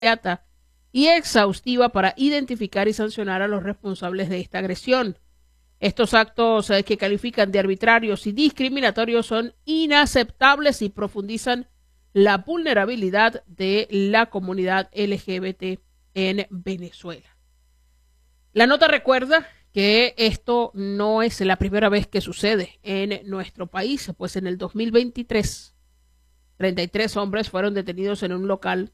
inmediata y exhaustiva para identificar y sancionar a los responsables de esta agresión. Estos actos que califican de arbitrarios y discriminatorios son inaceptables y profundizan la vulnerabilidad de la comunidad LGBT en Venezuela. La nota recuerda que esto no es la primera vez que sucede en nuestro país, pues en el 2023, 33 hombres fueron detenidos en un local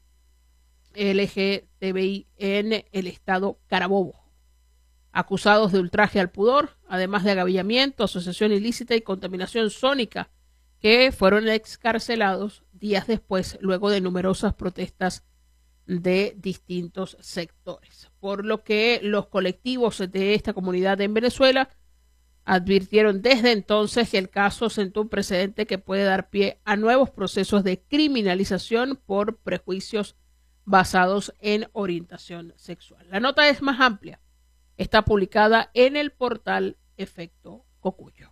LGTBI en el estado Carabobo, acusados de ultraje al pudor, además de agavillamiento, asociación ilícita y contaminación sónica, que fueron excarcelados días después, luego de numerosas protestas de distintos sectores. Por lo que los colectivos de esta comunidad en Venezuela advirtieron desde entonces que el caso sentó un precedente que puede dar pie a nuevos procesos de criminalización por prejuicios basados en orientación sexual. La nota es más amplia. Está publicada en el portal Efecto Cocuyo.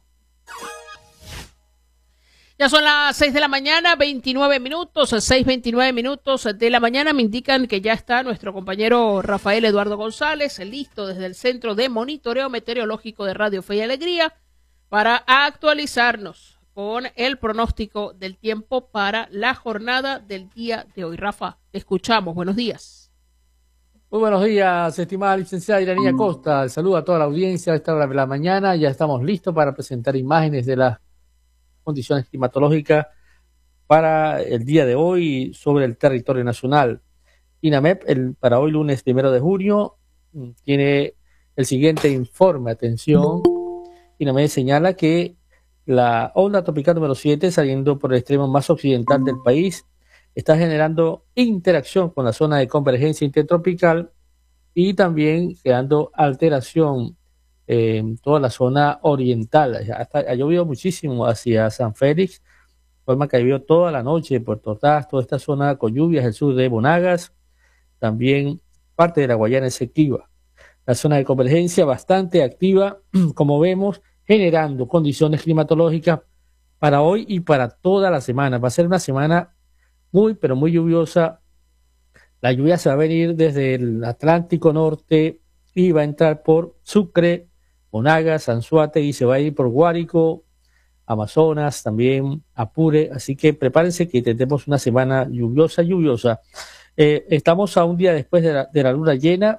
Ya son las 6 de la mañana, 29 minutos, 6:29 minutos de la mañana. Me indican que ya está nuestro compañero Rafael Eduardo González, listo desde el Centro de Monitoreo Meteorológico de Radio Fe y Alegría para actualizarnos con el pronóstico del tiempo para la jornada del día de hoy. Rafa, te escuchamos. Buenos días. Muy buenos días, estimada licenciada Iranía Costa. El saludo a toda la audiencia a esta hora de la mañana. Ya estamos listos para presentar imágenes de las condiciones climatológicas para el día de hoy sobre el territorio nacional. INAMEP, para hoy lunes 1 de junio, tiene el siguiente informe. Atención, INAMEP señala que la onda tropical número 7, saliendo por el extremo más occidental del país, está generando interacción con la zona de convergencia intertropical y también creando alteración en toda la zona oriental. Ha llovido muchísimo hacia San Félix, forma que llovió toda la noche en Puerto Ordaz, toda esta zona con lluvias, el sur de Monagas, también parte de la Guayana Esequiba. La zona de convergencia bastante activa, como vemos, generando condiciones climatológicas para hoy y para toda la semana. Va a ser una semana muy, pero muy lluviosa. La lluvia se va a venir desde el Atlántico Norte y va a entrar por Sucre, Monagas, Anzoátegui, y se va a ir por Guárico, Amazonas, también Apure. Así que prepárense que tendremos una semana lluviosa. Estamos a un día después de la luna llena,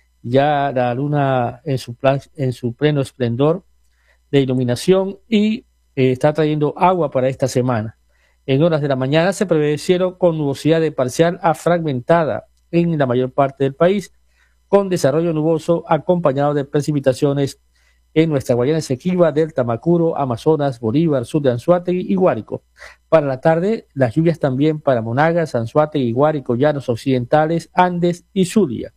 ya la luna en su pleno esplendor de iluminación y está trayendo agua para esta semana. En horas de la mañana se predecieron con nubosidad de parcial a fragmentada en la mayor parte del país, con desarrollo nuboso acompañado de precipitaciones en nuestra Guayana Esequiba, Delta, Macuro, Amazonas, Bolívar, sur de Anzoátegui y Guárico. Para la tarde, las lluvias también para Monagas, Anzoátegui, Guárico, Llanos Occidentales, Andes y Zulia.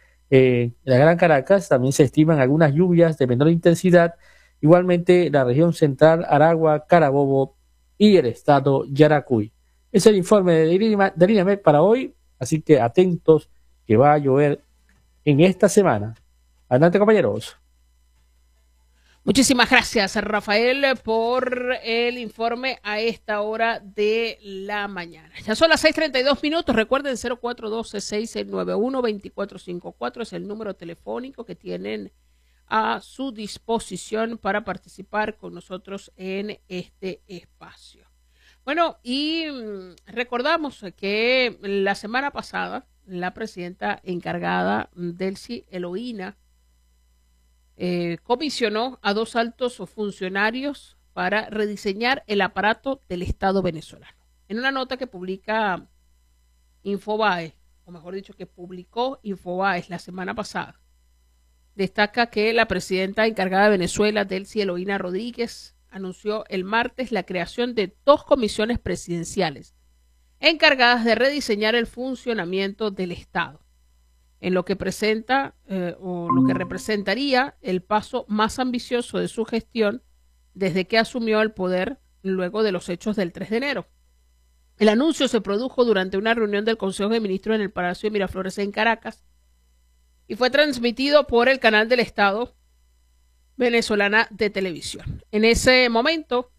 En la Gran Caracas también se estiman algunas lluvias de menor intensidad, igualmente la región central, Aragua, Carabobo y el estado Yaracuy. Es el informe de INAMEP para hoy, así que atentos que va a llover en esta semana. Adelante, compañeros. Muchísimas gracias, Rafael, por el informe a esta hora de la mañana. Ya son las 6:32 minutos. Recuerden, 0412-691-2454 es el número telefónico que tienen a su disposición para participar con nosotros en este espacio. Bueno, y recordamos que la semana pasada la presidenta encargada Delcy Eloína comisionó a 2 altos funcionarios para rediseñar el aparato del Estado venezolano. En una nota que publica Infobae, o mejor dicho, que publicó Infobae la semana pasada, destaca que la presidenta encargada de Venezuela, Delcy Eloína Rodríguez, anunció el martes la creación de 2 comisiones presidenciales encargadas de rediseñar el funcionamiento del Estado, en lo que presenta o lo que representaría el paso más ambicioso de su gestión desde que asumió el poder luego de los hechos del 3 de enero. El anuncio se produjo durante una reunión del Consejo de Ministros en el Palacio de Miraflores en Caracas y fue transmitido por el canal del Estado venezolana de televisión. En ese momento,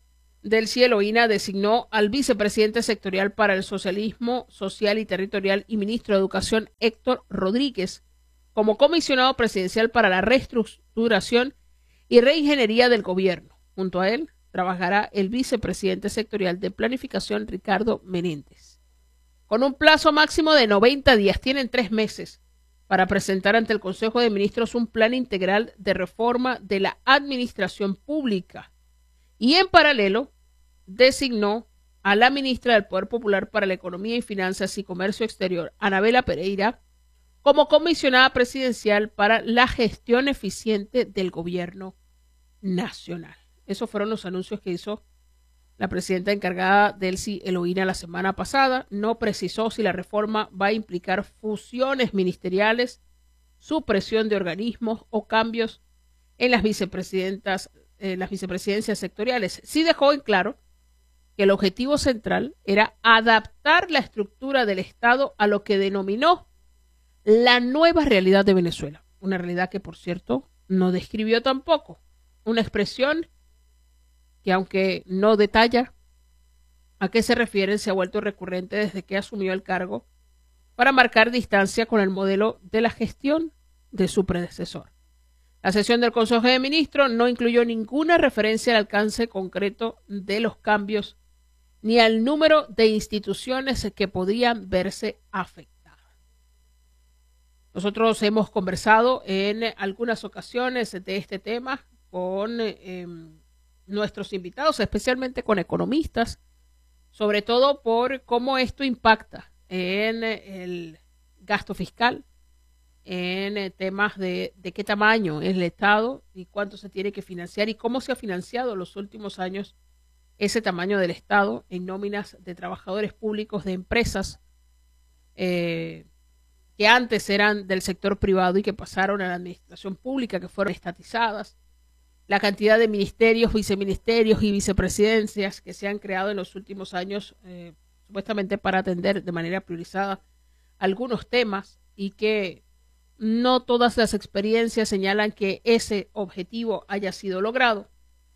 Delcy Eloína designó al vicepresidente sectorial para el socialismo social y territorial y ministro de Educación Héctor Rodríguez como comisionado presidencial para la reestructuración y reingeniería del gobierno. Junto a él trabajará el vicepresidente sectorial de planificación Ricardo Menéndez. Con un plazo máximo de 90 días, tienen 3 meses para presentar ante el Consejo de Ministros un plan integral de reforma de la administración pública. Y en paralelo, designó a la ministra del Poder Popular para la Economía y Finanzas y Comercio Exterior, Anabela Pereira, como comisionada presidencial para la gestión eficiente del gobierno nacional. Esos fueron los anuncios que hizo la presidenta encargada Delcy Eloína la semana pasada. No precisó si la reforma va a implicar fusiones ministeriales, supresión de organismos o cambios en las vicepresidencias sectoriales. Sí dejó en claro que el objetivo central era adaptar la estructura del Estado a lo que denominó la nueva realidad de Venezuela. Una realidad que, por cierto, no describió tampoco. Una expresión que, aunque no detalla a qué se refieren, se ha vuelto recurrente desde que asumió el cargo para marcar distancia con el modelo de la gestión de su predecesor. La sesión del Consejo de Ministros no incluyó ninguna referencia al alcance concreto de los cambios ni al número de instituciones que podían verse afectadas. Nosotros hemos conversado en algunas ocasiones de este tema con nuestros invitados, especialmente con economistas, sobre todo por cómo esto impacta en el gasto fiscal, en temas de qué tamaño es el Estado y cuánto se tiene que financiar y cómo se ha financiado en los últimos años ese tamaño del Estado en nóminas de trabajadores públicos de empresas que antes eran del sector privado y que pasaron a la administración pública, que fueron estatizadas, la cantidad de ministerios, viceministerios y vicepresidencias que se han creado en los últimos años, supuestamente para atender de manera priorizada algunos temas, y que no todas las experiencias señalan que ese objetivo haya sido logrado.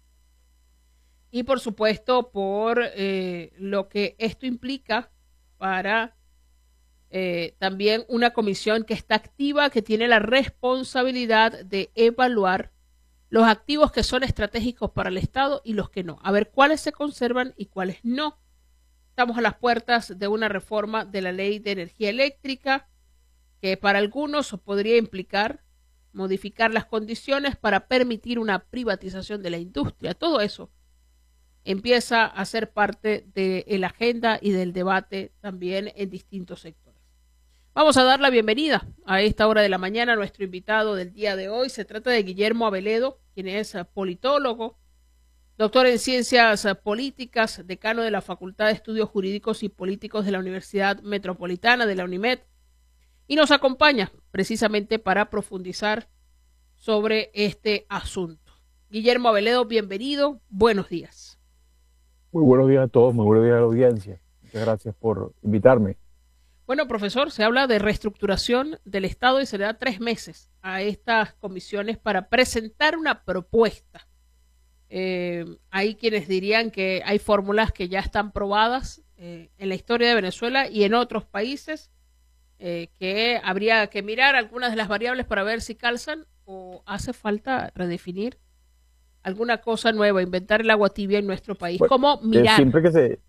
Y por supuesto por lo que esto implica para también una comisión que está activa, que tiene la responsabilidad de evaluar los activos que son estratégicos para el Estado y los que no. A ver cuáles se conservan y cuáles no. Estamos a las puertas de una reforma de la ley de energía eléctrica que para algunos podría implicar modificar las condiciones para permitir una privatización de la industria. Todo eso empieza a ser parte de la agenda y del debate también en distintos sectores. Vamos a dar la bienvenida a esta hora de la mañana a nuestro invitado del día de hoy. Se trata de Guillermo Aveledo, quien es politólogo, doctor en Ciencias Políticas, decano de la Facultad de Estudios Jurídicos y Políticos de la Universidad Metropolitana de la UNIMED, y nos acompaña precisamente para profundizar sobre este asunto. Guillermo Aveledo, bienvenido, buenos días. Muy buenos días a todos, muy buenos días a la audiencia. Muchas gracias por invitarme. Bueno, profesor, se habla de reestructuración del Estado y se le da 3 meses a estas comisiones para presentar una propuesta. Hay quienes dirían que hay fórmulas que ya están probadas en la historia de Venezuela y en otros países, que habría que mirar algunas de las variables para ver si calzan, o hace falta redefinir alguna cosa nueva, inventar el agua tibia en nuestro país. Bueno, ¿cómo mirar? Siempre que se...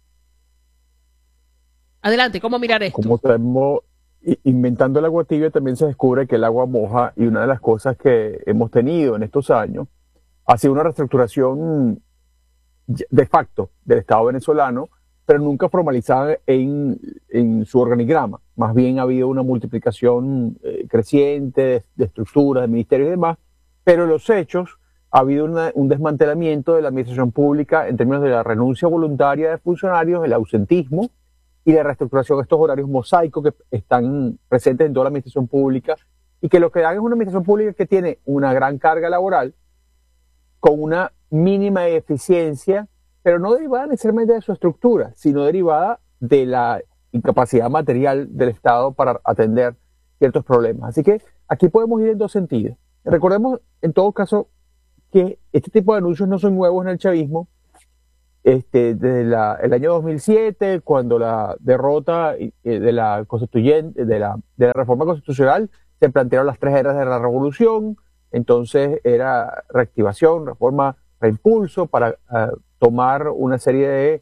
Adelante, ¿cómo mirar esto? Como sabemos, inventando el agua tibia también se descubre que el agua moja, y una de las cosas que hemos tenido en estos años ha sido una reestructuración de facto del Estado venezolano, pero nunca formalizada en su organigrama. Más bien ha habido una multiplicación creciente de estructuras, de ministerios y demás, pero en los hechos ha habido un desmantelamiento de la administración pública en términos de la renuncia voluntaria de funcionarios, el ausentismo y la reestructuración de estos horarios mosaicos que están presentes en toda la administración pública, y que lo que dan es una administración pública que tiene una gran carga laboral con una mínima eficiencia, pero no derivada necesariamente de su estructura, sino derivada de la incapacidad material del Estado para atender ciertos problemas. Así que aquí podemos ir en dos sentidos. Recordemos, en todo caso, que este tipo de anuncios no son nuevos en el chavismo. desde el año 2007, cuando la derrota de la constituyente, de la reforma constitucional, se plantearon las tres eras de la revolución. Entonces era reactivación, reforma, reimpulso, para tomar una serie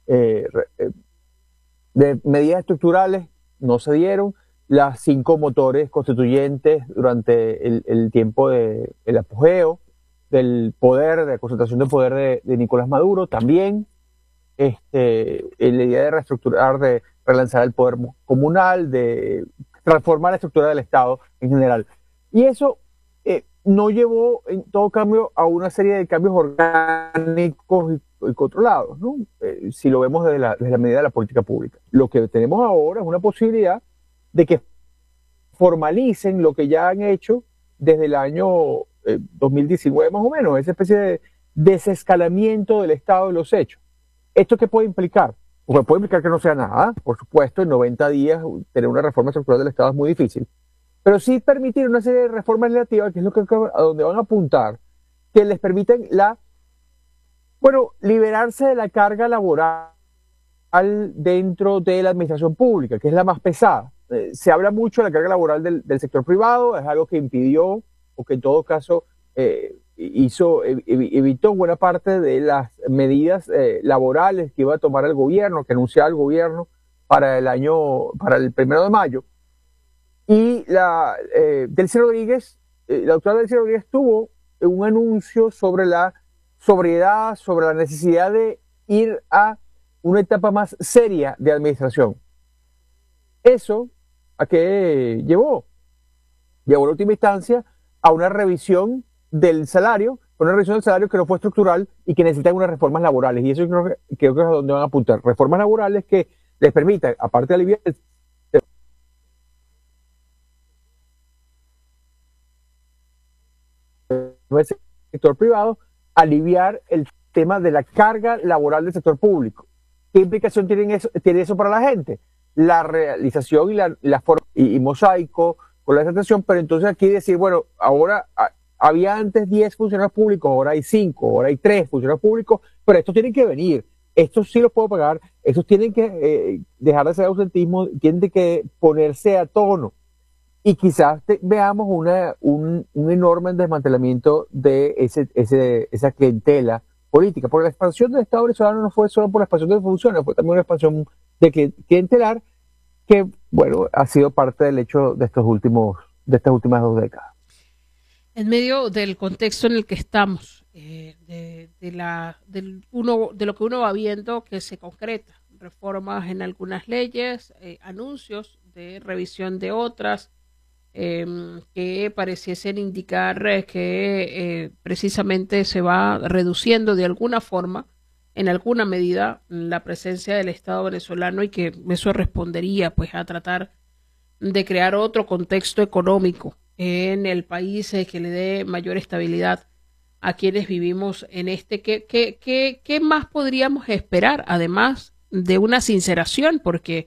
de medidas estructurales. No se dieron. Las 5 motores constituyentes durante el tiempo del apogeo del poder, de la concentración de poder de Nicolás Maduro, también la idea de reestructurar, de relanzar el poder comunal, de transformar la estructura del Estado en general. Y eso no llevó, en todo cambio, a una serie de cambios orgánicos y controlados, ¿no? Si lo vemos desde la medida de la política pública. Lo que tenemos ahora es una posibilidad de que formalicen lo que ya han hecho desde el año 2019 más o menos, esa especie de desescalamiento del estado de los hechos. ¿Esto qué puede implicar? Pues puede implicar que no sea nada, por supuesto, en 90 días tener una reforma estructural del Estado es muy difícil, pero sí permitir una serie de reformas legislativas, que es a donde van a apuntar, que les permiten liberarse de la carga laboral dentro de la administración pública, que es la más pesada. Se habla mucho de la carga laboral del sector privado, es algo que impidió o que en todo caso evitó buena parte de las medidas laborales que iba a tomar el gobierno, que anunciaba el gobierno para el 1 de mayo. Y Delcy Rodríguez, la doctora Delcy Rodríguez tuvo un anuncio sobre la sobriedad, sobre la necesidad de ir a una etapa más seria de administración. ¿Eso a qué llevó? Llevó en última instancia a una revisión del salario, que no fue estructural y que necesita unas reformas laborales. Y eso creo que es a donde van a apuntar. Reformas laborales que les permitan, aparte de aliviar el sector privado, aliviar el tema de la carga laboral del sector público. ¿Qué implicación tiene eso para la gente? La realización y mosaico con la administración, pero entonces aquí decir, bueno, ahora había antes 10 funcionarios públicos, ahora hay 5, ahora hay 3 funcionarios públicos, pero estos tienen que venir, estos sí los puedo pagar, estos tienen que dejar de hacer ausentismo, tienen que ponerse a tono. Y quizás veamos un enorme desmantelamiento de esa clientela política, porque la expansión del Estado venezolano no fue solo por la expansión de funciones, fue también una expansión de clientelar que, bueno, ha sido parte del hecho de estas últimas 2 décadas. En medio del contexto en el que estamos, de lo que uno va viendo que se concreta, reformas en algunas leyes, anuncios de revisión de otras, que pareciesen indicar que precisamente se va reduciendo de alguna forma, en alguna medida, la presencia del Estado venezolano, y que eso respondería pues a tratar de crear otro contexto económico en el país que le dé mayor estabilidad a quienes vivimos en ¿Qué más podríamos esperar, además de una sinceración? Porque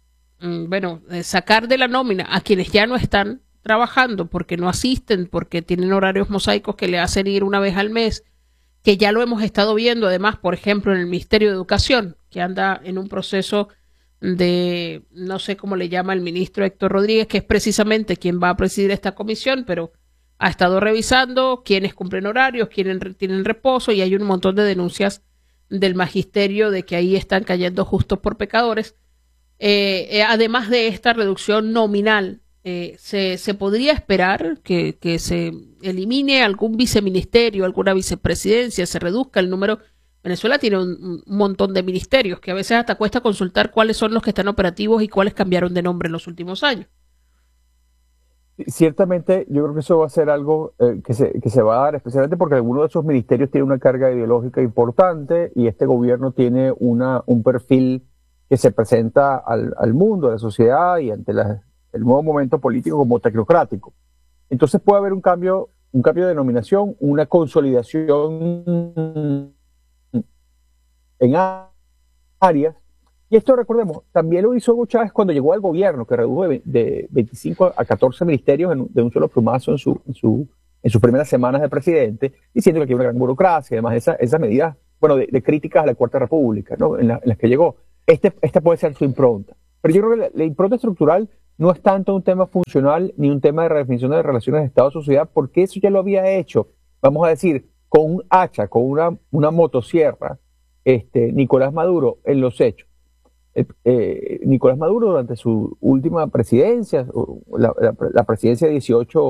sacar de la nómina a quienes ya no están trabajando porque no asisten, porque tienen horarios mosaicos que le hacen ir una vez al mes, que ya lo hemos estado viendo además, por ejemplo, en el Ministerio de Educación, que anda en un proceso de, no sé cómo le llama el ministro Héctor Rodríguez, que es precisamente quien va a presidir esta comisión, pero ha estado revisando quiénes cumplen horarios, quiénes tienen reposo, y hay un montón de denuncias del magisterio de que ahí están cayendo justos por pecadores. Además de esta reducción nominal, se podría esperar que se elimine algún viceministerio, alguna vicepresidencia, se reduzca el número. Venezuela tiene un montón de ministerios que a veces hasta cuesta consultar cuáles son los que están operativos y cuáles cambiaron de nombre en los últimos años. Ciertamente, yo creo que eso va a ser algo que se va a dar, especialmente porque algunos de esos ministerios tienen una carga ideológica importante y este gobierno tiene un perfil que se presenta al mundo, a la sociedad y ante el nuevo momento político como tecnocrático. Entonces puede haber un cambio de denominación, una consolidación en áreas. Y esto, recordemos, también lo hizo Hugo Chávez cuando llegó al gobierno, que redujo de 25 a 14 ministerios de un solo plumazo en sus primeras semanas de presidente, diciendo que aquí hay una gran burocracia. Además, esas medidas bueno, de críticas a la Cuarta República, ¿no? En las que llegó. Esta puede ser su impronta. Pero yo creo que la impronta estructural no es tanto un tema funcional ni un tema de redefinición de relaciones de Estado-sociedad, porque eso ya lo había hecho, vamos a decir, con un hacha, con una motosierra, Nicolás Maduro en los hechos. Nicolás Maduro durante su última presidencia, la presidencia de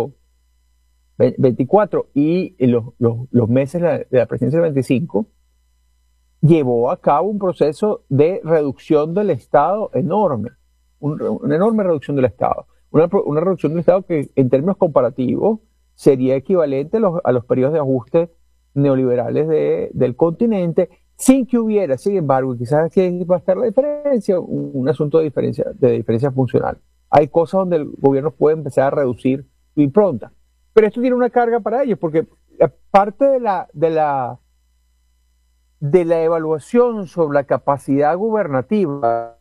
18-24 y en los meses de la presidencia del 25, llevó a cabo un proceso de reducción del Estado enorme, una enorme reducción del Estado, una reducción del Estado que en términos comparativos sería equivalente a los periodos de ajuste neoliberales del continente, sin que hubiera, sin embargo, quizás aquí va a estar la diferencia, un asunto de diferencia funcional. Hay cosas donde el gobierno puede empezar a reducir su impronta, pero esto tiene una carga para ellos, porque parte de la evaluación sobre la capacidad gubernativa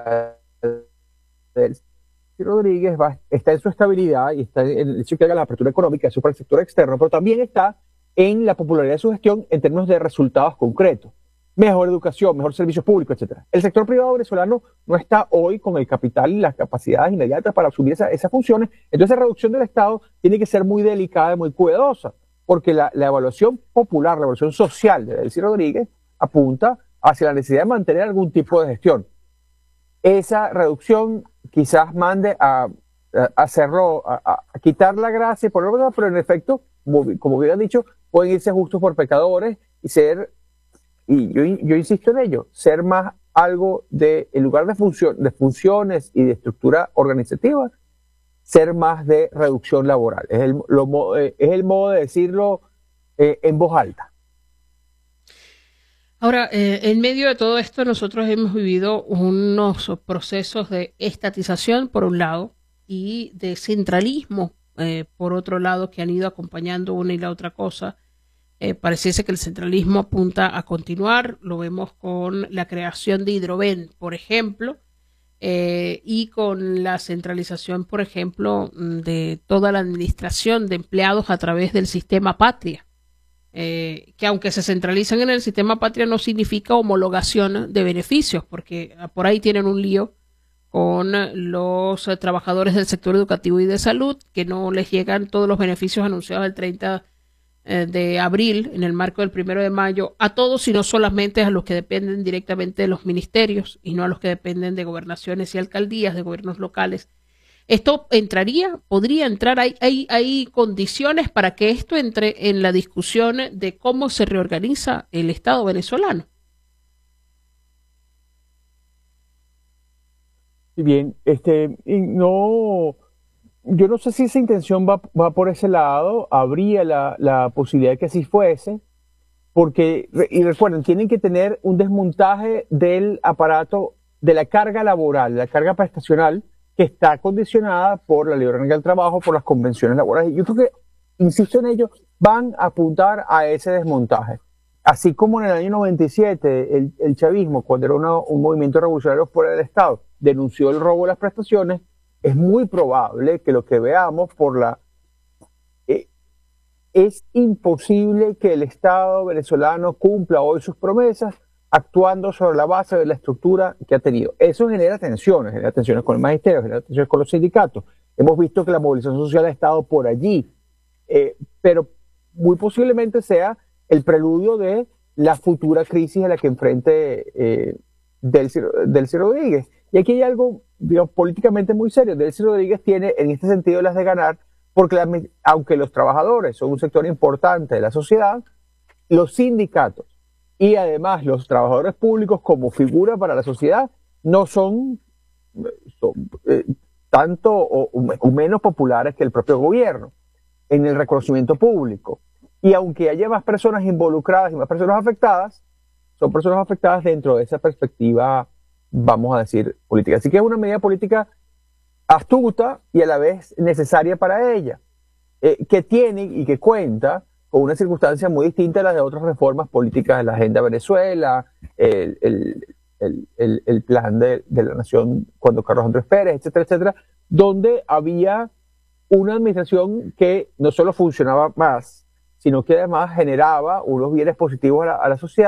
de Rodríguez está en su estabilidad y está en el hecho que haga la apertura económica, eso para el sector externo, pero también está en la popularidad de su gestión en términos de resultados concretos. Mejor educación, mejor servicios públicos, etc. El sector privado venezolano no está hoy con el capital y las capacidades inmediatas para asumir esas funciones. Entonces, la reducción del Estado tiene que ser muy delicada y muy cuidadosa, porque la evaluación popular, la evaluación social de Delcy Rodríguez apunta hacia la necesidad de mantener algún tipo de gestión. Esa reducción quizás mande a hacerlo, a quitar la gracia, pero en efecto, como hubieran dicho, pueden irse justos por pecadores y ser, y yo insisto en ello, ser más algo en lugar de funciones y de estructura organizativa, ser más de reducción laboral. Es el modo de decirlo en voz alta. Ahora, en medio de todo esto, nosotros hemos vivido unos procesos de estatización, por un lado, y de centralismo, por otro lado, que han ido acompañando una y la otra cosa. Pareciese que el centralismo apunta a continuar, lo vemos con la creación de Hidroven, por ejemplo, y con la centralización, por ejemplo, de toda la administración de empleados a través del sistema Patria. Que aunque se centralizan en el sistema Patria no significa homologación de beneficios, porque por ahí tienen un lío con los trabajadores del sector educativo y de salud, que no les llegan todos los beneficios anunciados el 30 de abril en el marco del 1 de mayo a todos, sino solamente a los que dependen directamente de los ministerios y no a los que dependen de gobernaciones y alcaldías, de gobiernos locales. ¿Esto podría entrar, hay condiciones para que esto entre en la discusión de cómo se reorganiza el Estado venezolano? Bien, yo no sé si esa intención va por ese lado, habría la posibilidad de que así fuese, porque, y recuerden, tienen que tener un desmontaje del aparato, de la carga laboral, la carga prestacional, que está condicionada por la Ley Orgánica del Trabajo, por las convenciones laborales. Yo creo que, insisto en ello, van a apuntar a ese desmontaje. Así como en el año 97 el chavismo, cuando era un movimiento revolucionario fuera del Estado, denunció el robo de las prestaciones, es muy probable que lo que veamos es imposible que el Estado venezolano cumpla hoy sus promesas actuando sobre la base de la estructura que ha tenido. Eso genera tensiones con el magisterio, genera tensiones con los sindicatos. Hemos visto que la movilización social ha estado por allí, pero muy posiblemente sea el preludio de la futura crisis a la que enfrente Delcy Rodríguez. Y aquí hay algo, digamos, políticamente muy serio. Delcy Rodríguez tiene en este sentido las de ganar, porque aunque los trabajadores son un sector importante de la sociedad, los sindicatos y además los trabajadores públicos como figura para la sociedad no son tanto o menos populares que el propio gobierno en el reconocimiento público. Y aunque haya más personas involucradas y más personas afectadas, son personas afectadas dentro de esa perspectiva, vamos a decir, política. Así que es una medida política astuta y a la vez necesaria para ella, que tiene y que cuenta con una circunstancia muy distinta a las de otras reformas políticas de la Agenda Venezuela, el plan de la Nación cuando Carlos Andrés Pérez, etcétera, etcétera, donde había una administración que no solo funcionaba más, sino que además generaba unos bienes positivos a la sociedad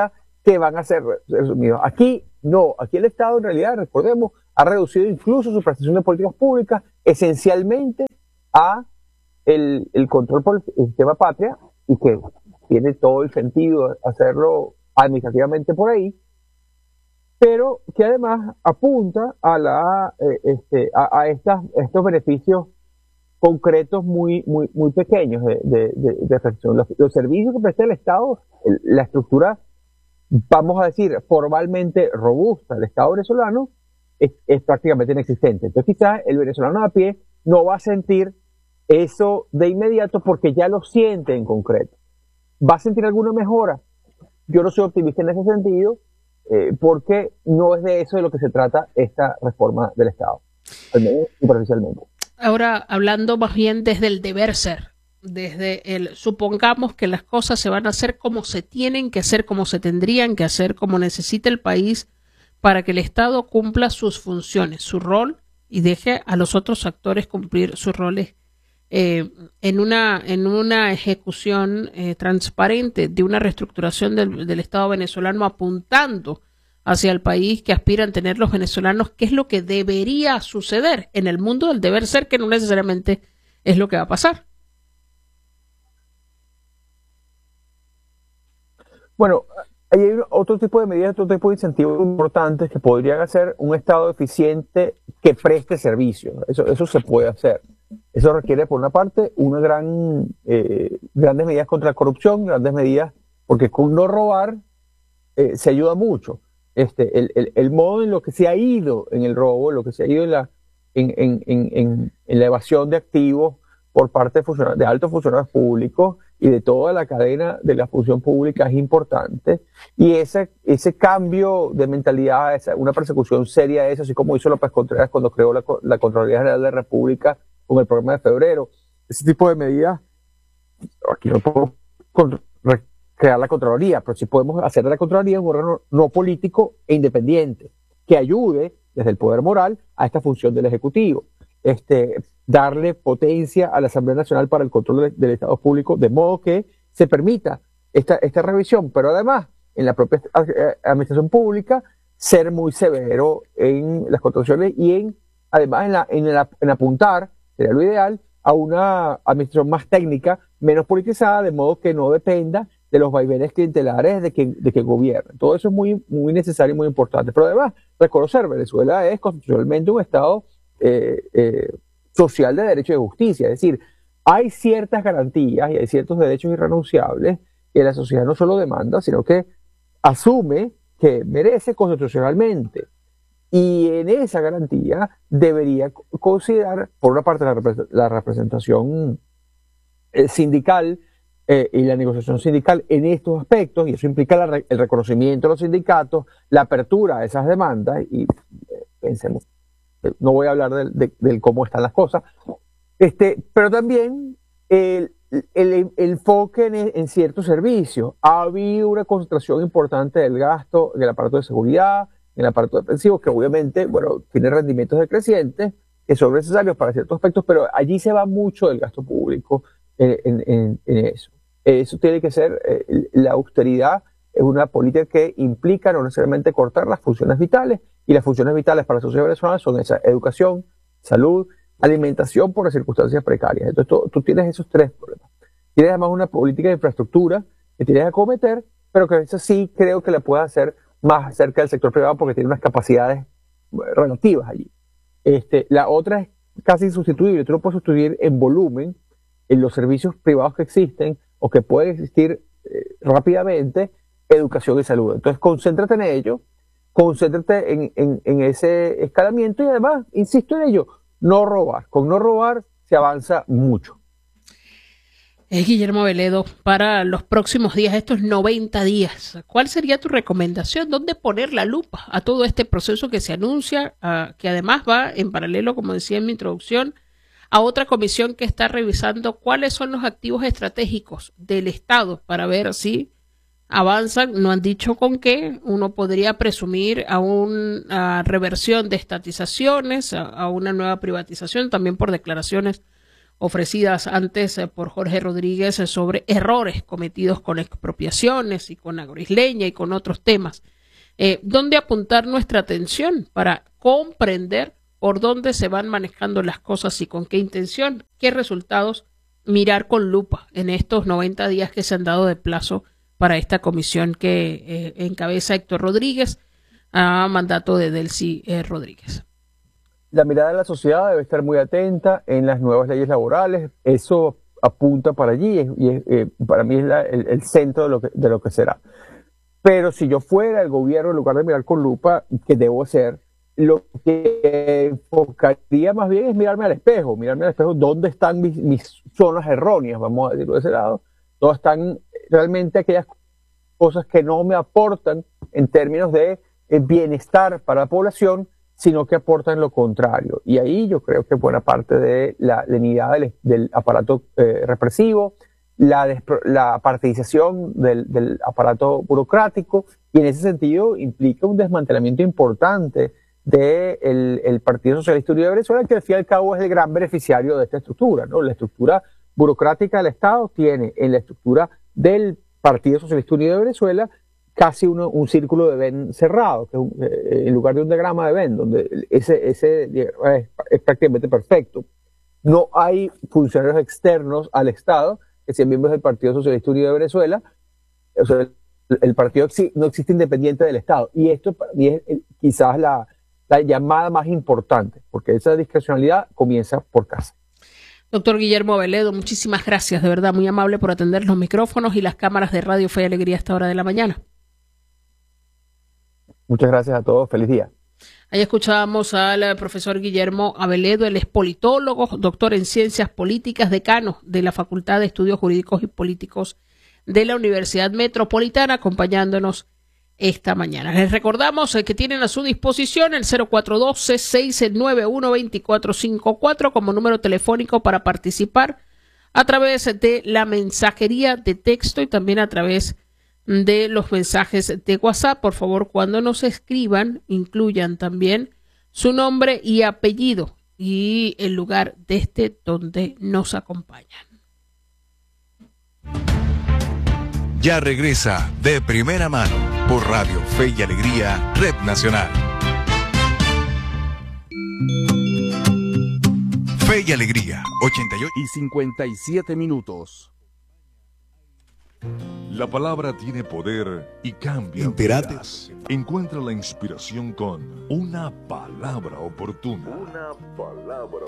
que van a ser resumidos. Aquí no, aquí el Estado en realidad, recordemos, ha reducido incluso su prestación de políticas públicas esencialmente a el control por el sistema patria, y que tiene todo el sentido hacerlo administrativamente por ahí, pero que además apunta a estos beneficios concretos muy pequeños de prestación. Los servicios que presta el Estado, la estructura, vamos a decir, formalmente robusta del Estado venezolano, es prácticamente inexistente. Entonces quizás el venezolano a pie no va a sentir eso de inmediato porque ya lo siente en concreto. ¿Va a sentir alguna mejora? Yo no soy optimista en ese sentido, porque no es de eso de lo que se trata esta reforma del Estado, al menos superficialmente. Ahora, hablando más bien desde el deber ser, desde el supongamos que las cosas se van a hacer como se tienen que hacer, como se tendrían que hacer, como necesita el país para que el Estado cumpla sus funciones, su rol, y deje a los otros actores cumplir sus roles en una ejecución transparente de una reestructuración del Estado venezolano, apuntando hacia el país que aspiran tener los venezolanos, que es lo que debería suceder en el mundo del deber ser, que no necesariamente es lo que va a pasar. Bueno, hay otro tipo de medidas, otro tipo de incentivos importantes que podrían hacer un Estado eficiente que preste servicios. Eso se puede hacer. Eso requiere, por una parte, grandes medidas contra la corrupción, grandes medidas, porque con no robar se ayuda mucho. El modo en lo que se ha ido en el robo, lo que se ha ido en la evasión de activos por parte de altos funcionarios públicos y de toda la cadena de la función pública es importante. Y ese cambio de mentalidad, una persecución seria de eso, así como hizo López Contreras cuando creó la Contraloría General de la República con el programa de febrero. Ese tipo de medidas, aquí no podemos crear la Contraloría, pero sí podemos hacer de la Contraloría un órgano no político e independiente que ayude desde el poder moral a esta función del Ejecutivo. Darle potencia a la Asamblea Nacional para el control del Estado público, de modo que se permita esta revisión, pero además en la propia administración pública ser muy severo en las contrataciones y además en apuntar, sería lo ideal, a una administración más técnica, menos politizada, de modo que no dependa de los vaivenes clientelares de que gobiernen. Todo eso es muy necesario y muy importante. Pero además, reconocer Venezuela es constitucionalmente un Estado social de derecho y de justicia. Es decir, hay ciertas garantías y hay ciertos derechos irrenunciables que la sociedad no solo demanda, sino que asume que merece constitucionalmente. Y en esa garantía debería considerar, por una parte, la representación sindical y la negociación sindical en estos aspectos, y eso implica el reconocimiento de los sindicatos, la apertura a esas demandas, y pensemos, no voy a hablar del cómo están las cosas, pero también el enfoque en ciertos servicios. Ha habido una concentración importante del gasto en el aparato de seguridad, en el aparato defensivo, que obviamente, tiene rendimientos decrecientes, que son necesarios para ciertos aspectos, pero allí se va mucho del gasto público en eso. Eso tiene que ser, la austeridad es una política que implica no necesariamente cortar las funciones vitales, y las funciones vitales para la sociedad venezolana son esa: educación, salud, alimentación por las circunstancias precarias. Entonces tú tienes esos tres problemas. Tienes además una política de infraestructura que tienes que acometer, pero que eso sí creo que la puedes hacer más cerca del sector privado porque tiene unas capacidades relativas allí. La otra es casi insustituible. Tú no puedes sustituir en volumen en los servicios privados que existen o que pueden existir rápidamente, educación y salud. Entonces concéntrate en ello, concéntrate en ese escalamiento y además, insisto en ello, no robar. Con no robar se avanza mucho. Guillermo Veledo, para los próximos días, estos 90 días, ¿cuál sería tu recomendación? ¿Dónde poner la lupa a todo este proceso que se anuncia, que además va en paralelo, como decía en mi introducción, a otra comisión que está revisando cuáles son los activos estratégicos del Estado para ver si avanzan? No han dicho con qué. Uno podría presumir a una reversión de estatizaciones, a una nueva privatización, también por declaraciones ofrecidas antes por Jorge Rodríguez sobre errores cometidos con expropiaciones y con agroisleña y con otros temas. ¿Dónde apuntar nuestra atención para comprender por dónde se van manejando las cosas y con qué intención, qué resultados mirar con lupa en estos 90 días que se han dado de plazo para esta comisión que encabeza Héctor Rodríguez a mandato de Delcy Rodríguez? La mirada de la sociedad debe estar muy atenta en las nuevas leyes laborales. Eso apunta para allí para mí es el centro de lo que será. Pero si yo fuera el gobierno, en lugar de mirar con lupa, ¿qué debo hacer? Lo que enfocaría más bien es mirarme al espejo dónde están mis zonas erróneas, vamos a decirlo de ese lado, dónde están realmente aquellas cosas que no me aportan en términos de bienestar para la población, sino que aportan lo contrario. Y ahí yo creo que buena parte de la lenidad del aparato represivo, la partidización del aparato burocrático, y en ese sentido implica un desmantelamiento importante del Partido Socialista Unido de Venezuela, que al fin y al cabo es el gran beneficiario de esta estructura, ¿no? La estructura burocrática del Estado tiene en la estructura del Partido Socialista Unido de Venezuela casi un círculo de Venn cerrado, que en lugar de un diagrama de Venn, donde ese es prácticamente perfecto. No hay funcionarios externos al Estado que sean miembros del Partido Socialista Unido de Venezuela. O sea, el partido no existe independiente del Estado. Y esto para mí es quizás la llamada más importante, porque esa discrecionalidad comienza por casa. Doctor Guillermo Aveledo, muchísimas gracias, de verdad, muy amable por atender los micrófonos y las cámaras de Radio Fe y Alegría a esta hora de la mañana. Muchas gracias a todos, feliz día. Ahí escuchábamos al profesor Guillermo Aveledo, él es politólogo, doctor en ciencias políticas, decano de la Facultad de Estudios Jurídicos y Políticos de la Universidad Metropolitana, acompañándonos esta mañana. Les recordamos que tienen a su disposición el 0412-691-2454 como número telefónico para participar a través de la mensajería de texto y también a través de los mensajes de WhatsApp. Por favor, cuando nos escriban, incluyan también su nombre y apellido y el lugar desde donde nos acompañan. Ya regresa De Primera Mano por Radio Fe y Alegría, Red Nacional. Fe y Alegría, 88:57. La palabra tiene poder y cambia Imperate. vidas. Encuentra la inspiración con una palabra oportuna.